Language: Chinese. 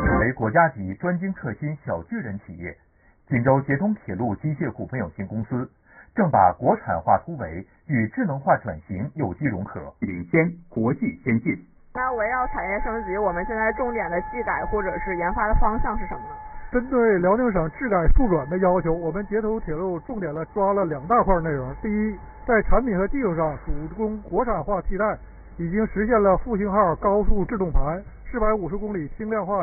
为国家级专精创新小巨人企业，锦州捷通铁路机械股份有限公司正把国产化突围与智能化转型有机融合，领先国际先进。 那围绕产业升级，我们现在重点的技改或者是研发的方向是什么呢？ 针对辽宁省质改数转的要求，我们捷通铁路重点抓了2大块内容。第一，在产品和技术上主攻国产化替代，已经实现了复兴号高速制动盘450公里轻量化